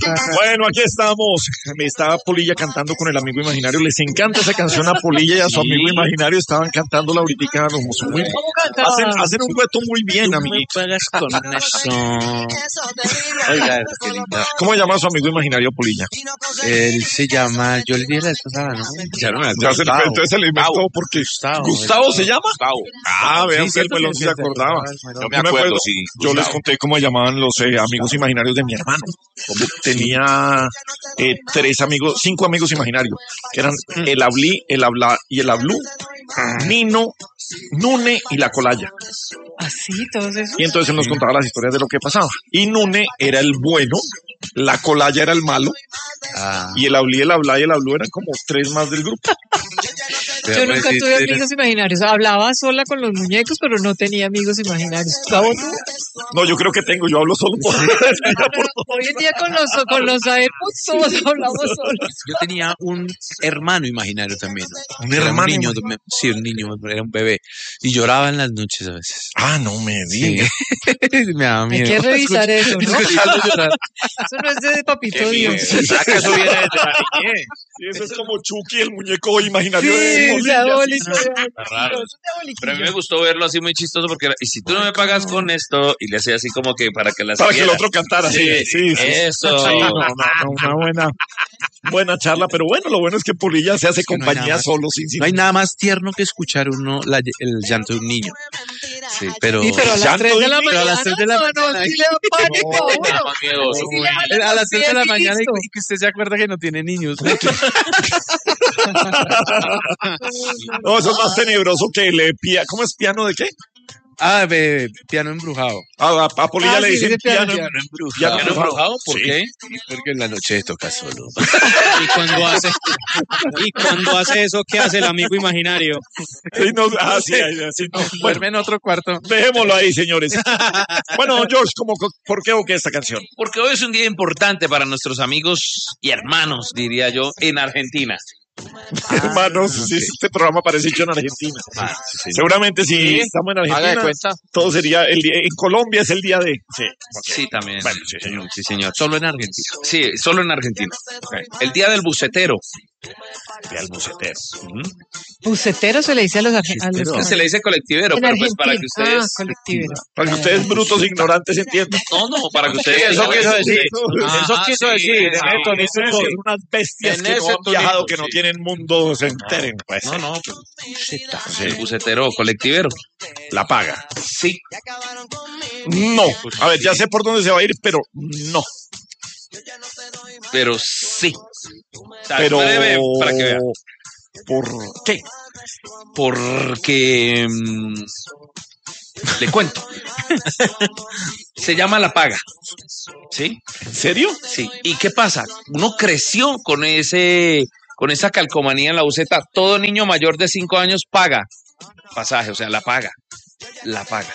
Bueno, aquí estamos. Me estaba Polilla cantando con el amigo imaginario. Les encanta esa canción a Polilla y a su amigo imaginario. Estaban cantándola ahorita. Hacen un dueto muy bien, amiguito. Con eso. Oiga, qué linda. ¿Cómo se llama su amigo imaginario, Polilla? Él se llama, yo olvidé la pasada, ¿no? Ya no me acuerdo. Entonces se le inventó porque Gustavo se llama. Gustavo. Vean que el pelón se acordaba. No me acuerdo, sí. Yo les conté cómo llamaban los amigos imaginarios de mi hermano. Tenía 5 amigos imaginarios, que eran el Ablí, el Abla y el Ablú, Nino, Nune y la Colaya. Así, todos esos. Y entonces él nos contaba las historias de lo que pasaba. Y Nune era el bueno, la Colaya era el malo, y el Ablí, el Abla y el Ablú eran como 3 más del grupo. Yo nunca tuve amigos imaginarios. Hablaba sola con los muñecos, pero no tenía amigos imaginarios. ¿Gabo tú? No, yo creo que tengo. Yo hablo solo por... Hoy en día con los AirPods todos hablamos solos. Yo tenía un hermano imaginario también. ¿Un Era hermano? niño, sí, un niño, era un bebé. Y lloraba en las noches a veces. No me digas. Sí. Me daba miedo. Hay que revisar eso, ¿no? Escucharlo llorar. Eso no es de Papito Dios. ¿Será que eso viene de la niñez? Sí, eso es como Chucky, el muñeco imaginario de Sí, Polilla. diabólico. Está raro. Pero a mí me gustó verlo así muy chistoso porque era, y si tú no me pagas con esto, y le hacía así como que para que la Para que siguiera. el otro cantara, sí. Eso. Sí, una buena charla, pero bueno, lo bueno es que Polilla se hace que no hay compañía nada más. solo, sin No hay nada más tierno que escuchar el llanto de un niño. Sí, pero... Sí, pero a las Llanto 3 de de la niño, mañana. a las 3 de la mañana. Sí le da pánico a uno. Nada más miedoso. Sí, le jala A las los 3 de la pies y mañana listo. y que usted se acuerda que no tiene niños. No, eso es más tenebroso que el ¿cómo es piano de qué? Piano embrujado. A Polilla le sí, dicen dice piano. piano. embrujado. ¿Me han embrujado? ¿Por Sí. qué? Porque en la noche toca solo. Y cuando hace eso, ¿qué hace el amigo imaginario? Sí, no, sí, no. Bueno, Duerme en otro cuarto. dejémoslo ahí, señores. Bueno, George, ¿por qué o qué esta canción? Porque hoy es un día importante para nuestros amigos y hermanos, diría yo, en Argentina. Hermanos, sí, este programa parece hecho en Argentina. Seguramente si estamos en Haga de Argentina, cuenta. todo sería el día. En Colombia es el día de. Sí, Sí, también. Bueno, sí, señor. Sí, señor. Solo en Argentina. Sí, solo en Argentina. El día del bucetero. Día del bucetero. Bucetero se le dice a los argentinos. Se le dice colectivero, En pero pues para que Argentina. ustedes... Colectivero. Para que ustedes, brutos ignorantes, entiendan. No, para que ustedes... Eso quiso decir. Ah, Eso quiso sí, decir. sí. En ese tonito, Son sí. unas bestias En que no ese han viajado, tonito, que no sí. tienen mundo, se enteren. Pues. No, El bucetero colectivero. La paga. Sí. No. A ver, ya sé por dónde se va a ir, pero no. Pero sí. Pero. Breve, para que vean. ¿Por qué? Porque... le cuento. Se llama la paga. ¿Sí? ¿En serio? Sí. ¿Y qué pasa? Uno creció con esa calcomanía en la buceta. Todo niño mayor de 5 años paga pasaje, o sea, la paga. La paga.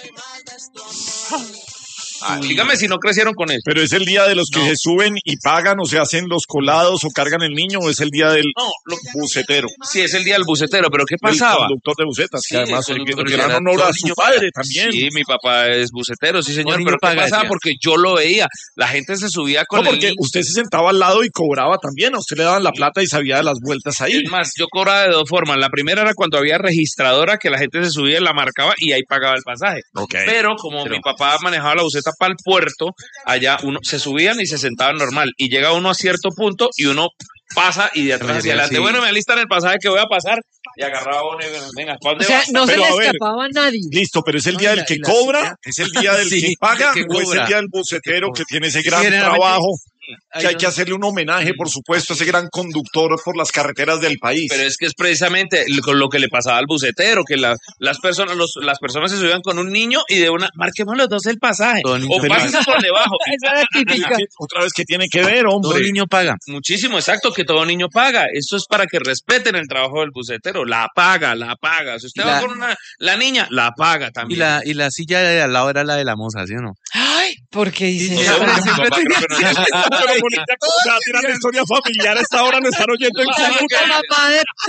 Dígame si no crecieron con eso. Pero es el día de los que se suben y pagan o se hacen los colados o cargan el niño o es el día del bucetero. Sí, es el día del bucetero, pero ¿qué El pasaba? conductor de bucetas, Sí, que además el conductor que de dan bucetas, honor todo a su niño padre paga. también. Sí, mi papá es bucetero, sí señor, niño pero ¿qué paga, pasaba? decía. Porque yo lo veía, la gente se subía con No, porque el niño. usted se sentaba al lado y cobraba también, a usted le daban la plata y sabía de las vueltas ahí. Es más, yo cobraba de 2 formas. La primera era cuando había registradora, que la gente se subía, la marcaba y ahí pagaba el pasaje. Ok. Pero como mi papá manejaba la buceta para el puerto, allá uno se subían y se sentaban normal. Y llega uno a cierto punto y uno pasa y de atrás hacia adelante. Sí. Bueno, me alistan el pasaje que voy a pasar. Y agarraba uno y venga, ¿para O dónde sea, vas? no se Pero, le a ver, escapaba a nadie. Listo, pero es el No, día y del la- que y la cobra, silla. es el día del Sí, que paga del que o es el cobra. día del bucetero que tiene ese gran Generalmente- trabajo. Ahí Que hay no- que hacerle un homenaje, por supuesto, a ese gran conductor por las carreteras del país. Pero es que es precisamente lo que le pasaba al bucetero, que las personas se subían con un niño y de una, marquemos los dos el pasaje. Todo niño O paga. pásense por debajo. Esa era típica. Otra vez que tiene que ver, Todo hombre. niño paga. Muchísimo, exacto, que todo niño paga. Eso es para que respeten el trabajo del bucetero. La paga, la paga. Si usted Y va la- con la niña, la paga Y también. la silla de al lado era la de la moza, ¿sí o no? Ay, porque dice. No sé, porque mi papá creo que no es Pero ponete a contar, tirar la historia familiar. A esta hora no están oyendo en Cúcuta. La mamá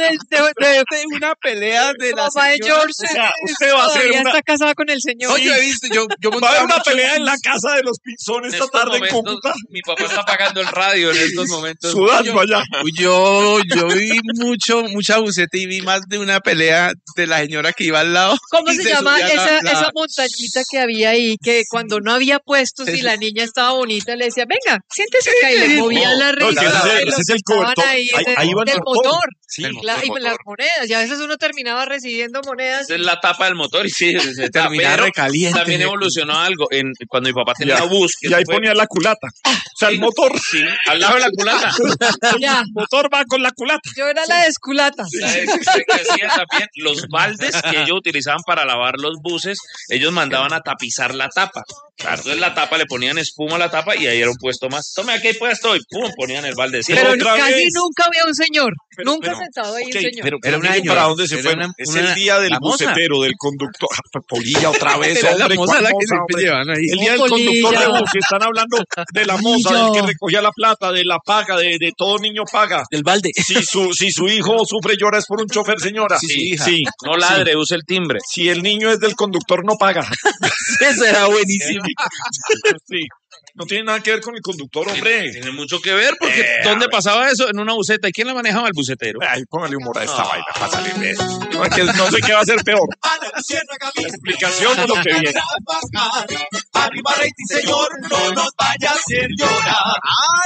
de una pelea de la la mamá de señora. George O sea, usted va a hacer todavía una... está casada con el señor. No, yo he visto, yo Va a montaba haber una mucho- pelea en la casa de los Pinzones En esta estos tarde en momentos, Cúcuta. mi papá está apagando el radio en estos momentos. Sudando allá. Yo vi mucha buceta y vi más de una pelea de la señora que iba al lado. ¿Cómo y se llama subía esa montañita que había ahí? Que cuando no había puestos y la niña estaba bonita, le decía, venga, siéntese acá. Y le movían la No, risa. ese es el cobertor. Ahí va el del motor. motor. Sí. Del Y las monedas. Y a veces uno terminaba recibiendo monedas. Esa es la tapa del motor y sí, se Terminaba pero recaliente. también evolucionó algo. Cuando mi papá tenía Ya. bus, que Y ahí fue- ponía la culata. O sea, el motor. sí, al lado de la culata. Ya, El motor va con la culata. yo era la desculata. ¿Sabes qué hacían también? Los baldes que ellos utilizaban para lavar los buses, ellos mandaban a tapizar la tapa. Entonces la tapa, le ponían espuma a la tapa y ahí era un puesto más. Tome, aquí hay puesto y pum, ponían el balde. Sí, Pero otra casi vez. nunca había un señor. Pero- Nunca pero- sentado ahí Ok, un señor. pero Era una ¿para señora. dónde se Era fue? una- Es una- el día del la moza. bucetero, del conductor. Polilla otra vez, Pero hombre. la moza ¿cuál la que moza, siempre hombre? llevan ahí. El día del Polilla. conductor de bus, que están hablando de la moza, del Polilla. que recogía la plata, de la paga, de todo niño paga. Del balde. Si su hijo sufre y llora es por un chofer, señora. Sí, su hija. Sí. no ladre, use el timbre. Si el niño es del conductor, no paga. Eso era buenísimo. Sí. No tiene nada que ver con el conductor, hombre. Tiene mucho que ver, porque ¿dónde pasaba eso? En una buseta. ¿Y quién la manejaba? El bucetero. Ay, póngale humor a esta vaina para salir de eso. No sé qué va a ser peor. La explicación es lo que viene. Arriba rating, señor, no nos vaya a hacer llorar.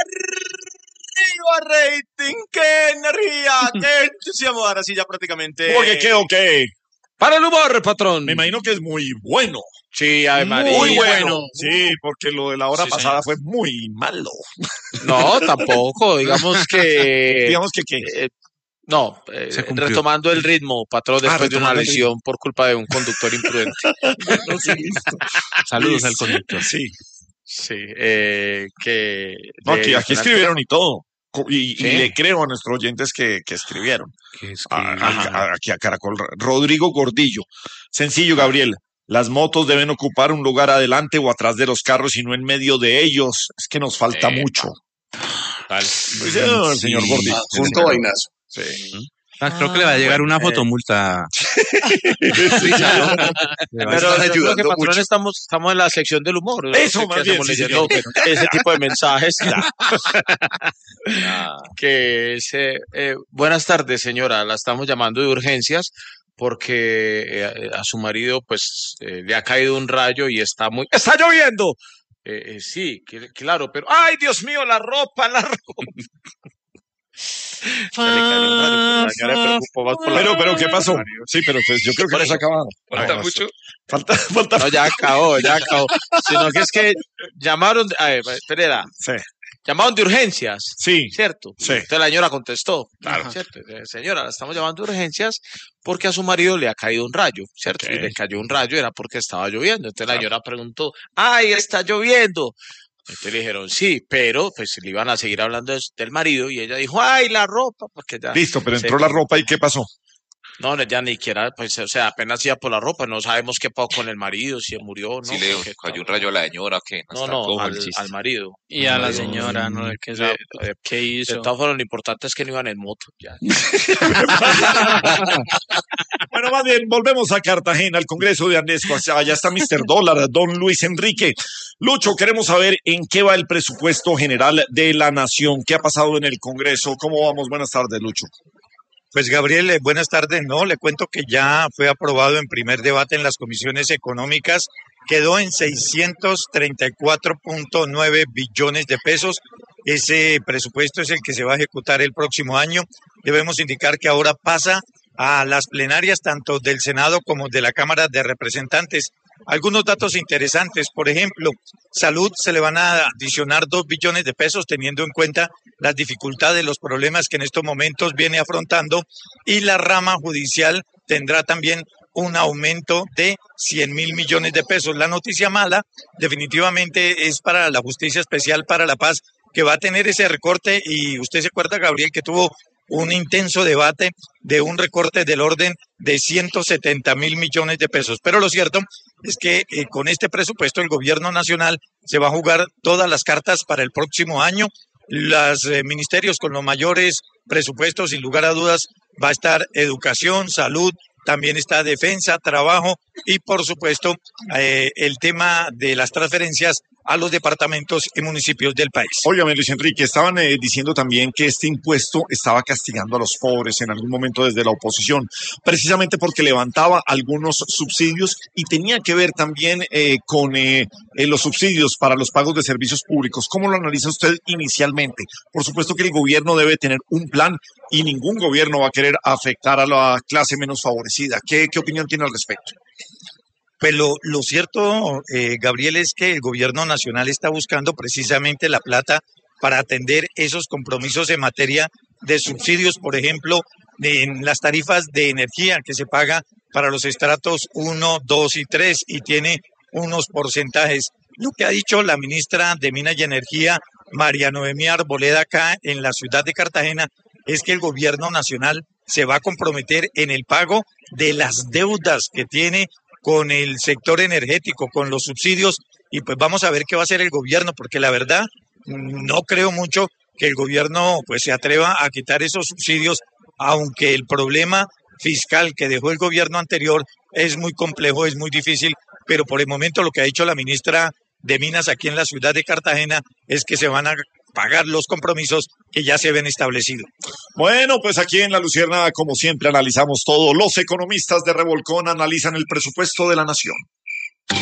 Arriba rating, que energía, qué entusiasmo. Ahora sí ya prácticamente. ¿Cómo que qué o qué? Para el humor, patrón. Me imagino que es muy bueno. Sí, además. Muy bueno. Sí, porque lo de la hora pasada fue muy malo. No, tampoco. Digamos que. Digamos que qué. No, Se cumplió. retomando el ritmo, patrón, después de una retomando el lesión por culpa de un conductor imprudente. Bueno, sí, listo. Saludos al conductor. Sí. Sí, que. No, de- aquí escribieron y todo. Y ¿Sí? le creo a nuestros oyentes que escribieron. que es Aquí a Caracol. Rodrigo Gordillo. Sencillo, Gabriel. Las motos deben ocupar un lugar adelante o atrás de los carros y no en medio de ellos. Es que nos falta mucho. Tal. Dice el señor Gordillo. Punto vainazo. Sí. creo que le va a llegar una fotomulta. Pero yo creo que, patrón, estamos en la sección del humor. Eso, ¿Qué más bien, hacemos sí, leyendo ese tipo de mensajes? Ah. Que es, buenas tardes, señora. La estamos llamando de urgencias porque a su marido pues le ha caído un rayo y está lloviendo. Sí, claro, pero ¡ay, Dios mío, la ropa! Se le cayó un rayo, pero la señora se preocupó más por la Pero, ¿qué pasó? Sí, pero pues yo creo que no se ha acabado. ¿Falta No, mucho? Falta. No, ya acabó. Sino que es que llamaron, a ver, Pereira, Sí, llamaron de urgencias, sí. ¿cierto? Sí. Entonces la señora contestó, Claro. ¿cierto? Señora, la estamos llamando de urgencias porque a su marido le ha caído un rayo, ¿cierto? Ok. Y le cayó un rayo era porque estaba lloviendo. Entonces la señora preguntó, ¡ay, está lloviendo! Entonces le dijeron, sí, pero pues le iban a seguir hablando del marido y ella dijo, ¡ay, la ropa! Porque ya, Listo, pero se- entró la ropa y ¿qué pasó? No, ya ni siquiera, pues, o sea, apenas iba por la ropa, no sabemos qué pasó con el marido, si murió o no. Si le porque- cayó un rayo a la señora, ¿qué? No, Está no, cojo el al chiste. marido. Y a la señora, ¿no? ¿Qué, De- qué De hizo? todas formas, lo importante es que no iban en moto. Ya. Bueno, más bien, volvemos a Cartagena, al Congreso de Andesco. Allá está Mr. Dólar, don Luis Enrique. Lucho, queremos saber en qué va el presupuesto general de la nación. ¿Qué ha pasado en el Congreso? ¿Cómo vamos? Buenas tardes, Lucho. Pues Gabriel, buenas tardes. No, le cuento que ya fue aprobado en primer debate en las comisiones económicas, quedó en 634.9 billones de pesos. Ese presupuesto es el que se va a ejecutar el próximo año. Debemos indicar que ahora pasa a las plenarias tanto del Senado como de la Cámara de Representantes. Algunos datos interesantes, por ejemplo, salud se le van a adicionar 2 billones de pesos teniendo en cuenta las dificultades, los problemas que en estos momentos viene afrontando, y la rama judicial tendrá también un aumento de 100.000 millones de pesos. La noticia mala definitivamente es para la Justicia Especial para la Paz, que va a tener ese recorte, y usted se acuerda, Gabriel, que tuvo un intenso debate de un recorte del orden de 170.000 millones de pesos. Pero lo cierto es que con este presupuesto el gobierno nacional se va a jugar todas las cartas para el próximo año. Los ministerios con los mayores presupuestos, sin lugar a dudas, va a estar educación, salud, también está defensa, trabajo y, por supuesto, el tema de las transferencias a los departamentos y municipios del país. Óigame, Luis Enrique, estaban diciendo también que este impuesto estaba castigando a los pobres en algún momento desde la oposición, precisamente porque levantaba algunos subsidios y tenía que ver también con los subsidios para los pagos de servicios públicos. ¿Cómo lo analiza usted inicialmente? Por supuesto que el gobierno debe tener un plan y ningún gobierno va a querer afectar a la clase menos favorecida. ¿Qué opinión tiene al respecto? Pues lo cierto, Gabriel, es que el gobierno nacional está buscando precisamente la plata para atender esos compromisos en materia de subsidios, por ejemplo, en las tarifas de energía que se paga para los estratos 1, 2 y 3 y tiene unos porcentajes. Lo que ha dicho la ministra de Minas y Energía, María Noemí Arboleda, acá en la ciudad de Cartagena, es que el gobierno nacional se va a comprometer en el pago de las deudas que tiene con el sector energético, con los subsidios, y pues vamos a ver qué va a hacer el gobierno, porque la verdad no creo mucho que el gobierno pues se atreva a quitar esos subsidios, aunque el problema fiscal que dejó el gobierno anterior es muy complejo, es muy difícil, pero por el momento lo que ha dicho la ministra de Minas aquí en la ciudad de Cartagena es que se van a pagar los compromisos que ya se ven establecidos. Bueno, pues aquí en La Luciérnaga, como siempre, analizamos todo. Los economistas de Revolcón analizan el presupuesto de la nación.